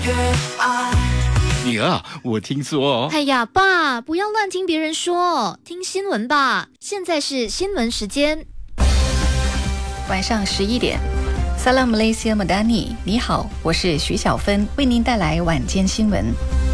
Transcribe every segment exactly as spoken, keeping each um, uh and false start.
女儿，我听说哦。 哎呀，爸，不要乱听别人说，听新闻吧。现在是新闻时间。 晚上十一点 Salam Malaysia Madani， 你好，我是徐小芬，为您带来晚间新闻。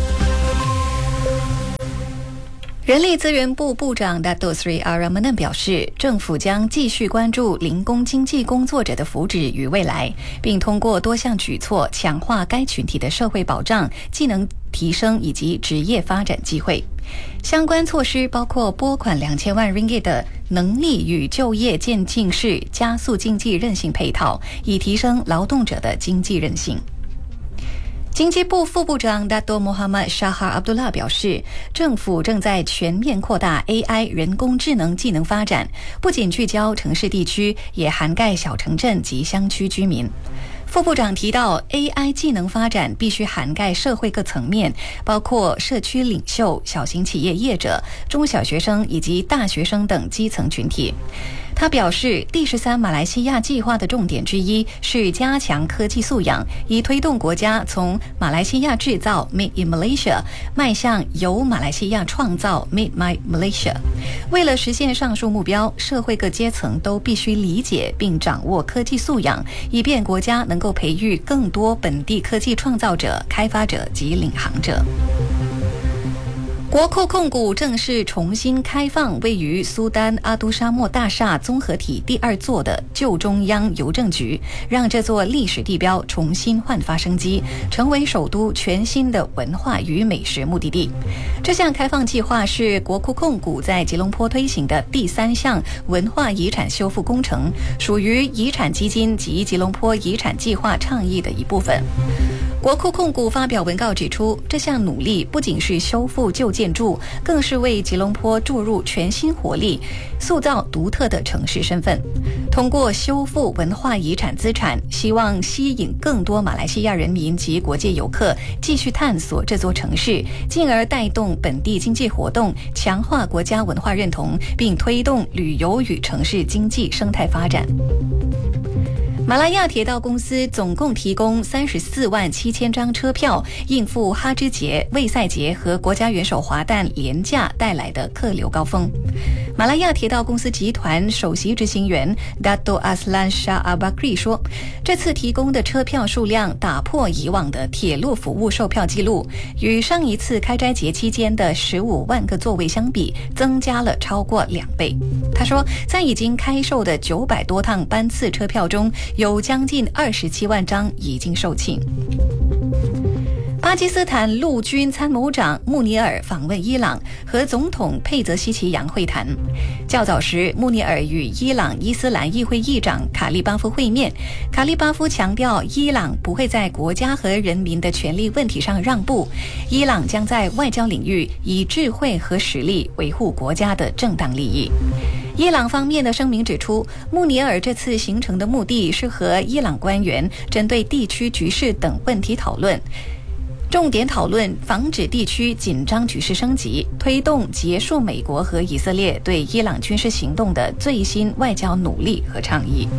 人力资源部部长 Dato Sri A Ramanan 表示，政府将继续关注零工经济工作者的福祉与未来，并通过多项举措强化该群体的社会保障、技能提升以及职业发展机会。相关措施包括拨款两千万 ringgit 的能力与就业渐进式加速经济韧性配套，以提升劳动者的经济韧性。经济部副部长 Dato Muhammad Shahar Abdullah 表示，政府正在全面扩大 A I 人工智能技能发展，不仅聚焦城市地区，也涵盖小城镇及乡区居民。副部长提到 ，A I 技能发展必须涵盖社会各层面，包括社区领袖、小型企业业者、中小学生以及大学生等基层群体。他表示，第十三马来西亚计划的重点之一是加强科技素养，以推动国家从马来西亚制造 （Made in Malaysia） 迈向由马来西亚创造 （Made by Malaysia）。为了实现上述目标，社会各阶层都必须理解并掌握科技素养，以便国家能够培育更多本地科技创造者、开发者及领航者。国库控股正式重新开放位于苏丹阿都沙莫大厦综合体第二座的旧中央邮政局，让这座历史地标重新焕发生机，成为首都全新的文化与美食目的地。这项开放计划是国库控股在吉隆坡推行的第三项文化遗产修复工程，属于遗产基金及吉隆坡遗产计划倡议的一部分。国库控股发表文告指出，这项努力不仅是修复旧建筑，更是为吉隆坡注入全新活力，塑造独特的城市身份。通过修复文化遗产资产，希望吸引更多马来西亚人民及国际游客继续探索这座城市，进而带动本地经济活动，强化国家文化认同，并推动旅游与城市经济生态发展。马来亚铁道公司总共提供三十四万七千张车票，应付哈芝节、卫赛节和国家元首华诞连假带来的客流高峰。马来亚铁道公司集团首席执行员 Dato Aslan Shah Abakri 说，这次提供的车票数量打破以往的铁路服务售票记录，与上一次开斋节期间的十五万个座位相比，增加了超过两倍。他说，在已经开售的九百多趟班次车票中，有将近二十七万张已经售罄。巴基斯坦陆军参谋长穆尼尔访问伊朗，和总统佩泽希奇扬会谈。较早时，穆尼尔与伊朗伊斯兰议会议长卡利巴夫会面。卡利巴夫强调，伊朗不会在国家和人民的权利问题上让步，伊朗将在外交领域以智慧和实力维护国家的正当利益。伊朗方面的声明指出，穆尼尔这次行程的目的是和伊朗官员针对地区局势等问题讨论，重点讨论防止地区紧张局势升级，推动结束美国和以色列对伊朗军事行动的最新外交努力和倡议。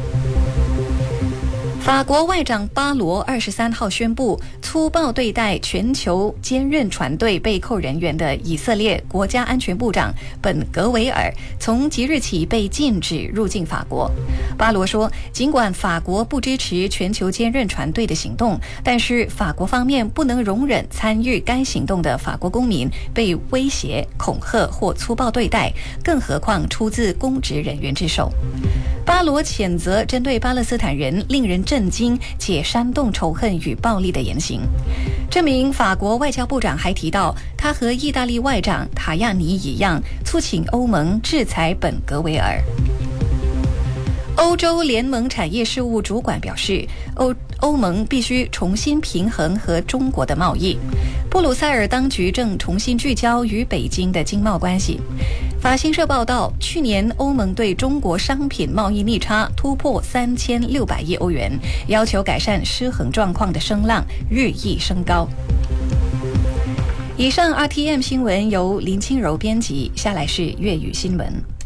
法国外长巴罗二十三号宣布，粗暴对待全球坚韧船队被扣人员的以色列国家安全部长本格维尔从即日起被禁止入境法国。巴罗说，尽管法国不支持全球坚韧船队的行动，但是法国方面不能容忍参与该行动的法国公民被威胁、恐吓或粗暴对待，更何况出自公职人员之手。巴罗谴责针对巴勒斯坦人令人震惊且煽动仇恨与暴力的言行。这名法国外交部长还提到，他和意大利外长塔亚尼一样，促请欧盟制裁本格维尔。欧洲联盟产业事务主管表示，欧欧盟必须重新平衡和中国的贸易。布鲁塞尔当局正重新聚焦与北京的经贸关系。法新社报道，去年欧盟对中国商品贸易逆差突破三千六百亿欧元，要求改善失衡状况的声浪日益升高。以上 R T M 新闻由林清柔编辑，下来是粤语新闻。